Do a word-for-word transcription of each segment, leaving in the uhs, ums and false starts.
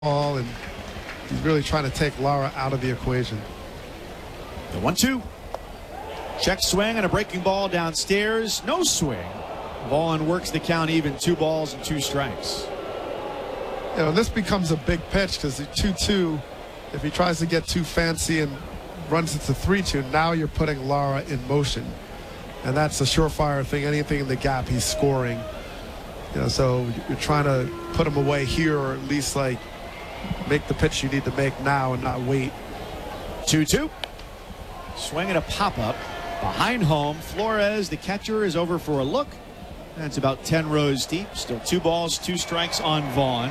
ball, and he's really trying to take Lara out of the equation. The one two. Check swing and a breaking ball downstairs. No swing. Vaughn works the count even. Two balls and two strikes. You know, this becomes a big pitch because the two two, if he tries to get too fancy and runs it to three two, now you're putting Lara in motion. And that's a surefire thing. Anything in the gap, he's scoring. You know, so you're trying to put him away here, or at least like make the pitch you need to make now and not wait. two two. Swing and a pop-up. Behind home, Flores, the catcher, is over for a look. That's about ten rows deep. Still two balls, two strikes on Vaughn.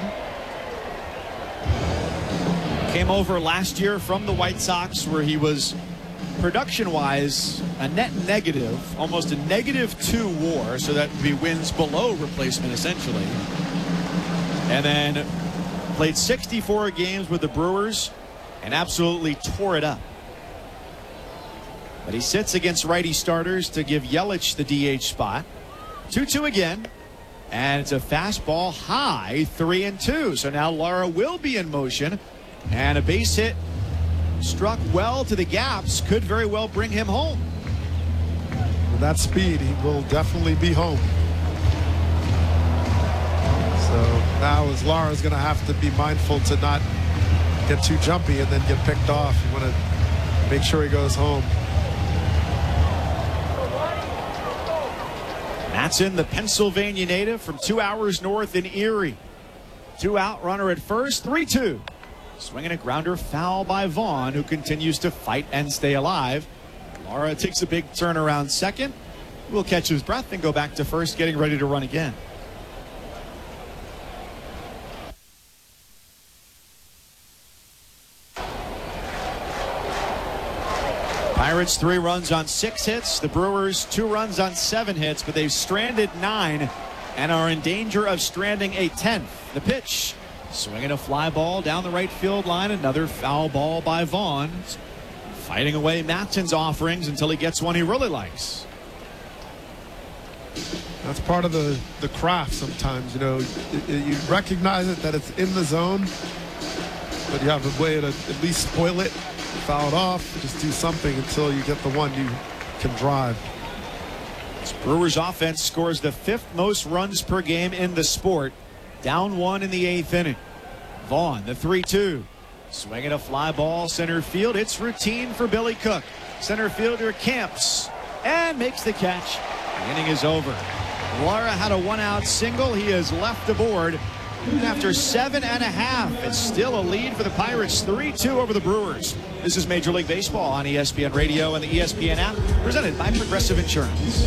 Came over last year from the White Sox, where he was production-wise a net negative, almost a negative two war, so that would be wins below replacement essentially. And then played sixty-four games with the Brewers and absolutely tore it up. But he sits against righty starters to give Yelich the D H spot. two two again, and it's a fastball high, three and two. So now Lara will be in motion, and a base hit struck well to the gaps could very well bring him home. With that speed, he will definitely be home. So now as Lara's going to have to be mindful to not get too jumpy and then get picked off. You want to make sure he goes home. Matson, the Pennsylvania native from two hours north in Erie. Two out, runner at first, three two. Swinging a grounder foul by Vaughn, who continues to fight and stay alive. Lara takes a big turn around second. Will catch his breath and go back to first, getting ready to run again. Pirates three runs on six hits. The Brewers two runs on seven hits, but they've stranded nine and are in danger of stranding a tenth. The pitch, swinging a fly ball down the right field line. Another foul ball by Vaughn. Fighting away Matson's offerings until he gets one he really likes. That's part of the, the craft sometimes. You know, you, you recognize it that it's in the zone, but you have a way to at least spoil it. Foul it off, just do something until you get the one you can drive. This Brewers offense scores the fifth most runs per game in the sport. Down one in the eighth inning. Vaughn, the three two. Swinging a fly ball center field. It's routine for Billy Cook. Center fielder camps and makes the catch. The inning is over. Lara had a one-out single. He is left aboard. After seven and a half, it's still a lead for the Pirates, three two over the Brewers. This is Major League Baseball on E S P N Radio and the E S P N app, presented by Progressive Insurance.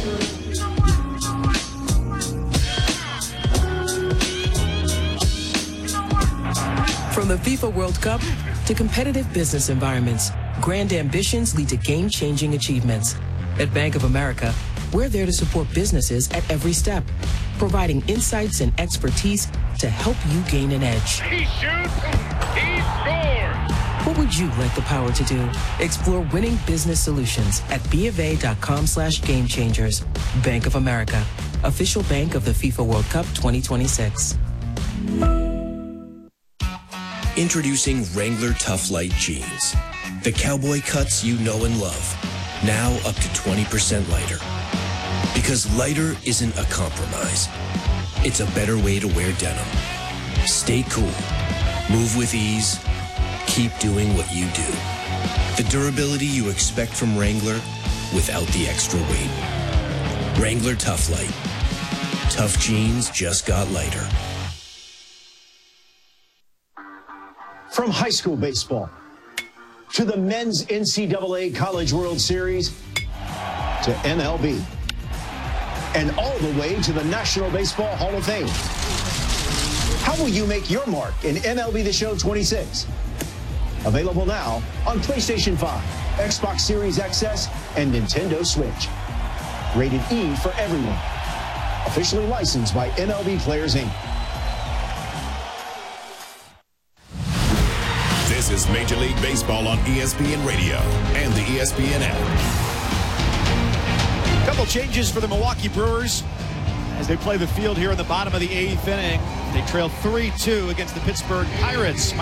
From the FIFA World Cup to competitive business environments, grand ambitions lead to game-changing achievements. At Bank of America, we're there to support businesses at every step, providing insights and expertise to help you gain an edge. He shoots, he scores! What would you like the power to do? Explore winning business solutions at BofA.com slash game changers. Bank of America, official bank of the FIFA World Cup twenty twenty-six. Introducing Wrangler Tough Light Jeans. The cowboy cuts you know and love. Now up to twenty percent lighter. Because lighter isn't a compromise. It's a better way to wear denim. Stay cool. Move with ease. Keep doing what you do. The durability you expect from Wrangler without the extra weight. Wrangler Tough Light. Tough jeans just got lighter. From high school baseball to the men's N C double A College World Series to M L B and all the way to the National Baseball Hall of Fame. How will you make your mark in M L B The Show twenty-six? Available now on PlayStation five, Xbox Series X S, and Nintendo Switch. Rated E for everyone. Officially licensed by M L B Players Incorporated. This is Major League Baseball on E S P N Radio and the E S P N app. Couple changes for the Milwaukee Brewers. as they play the field here in the bottom of the eighth inning. They trail three two against the Pittsburgh Pirates.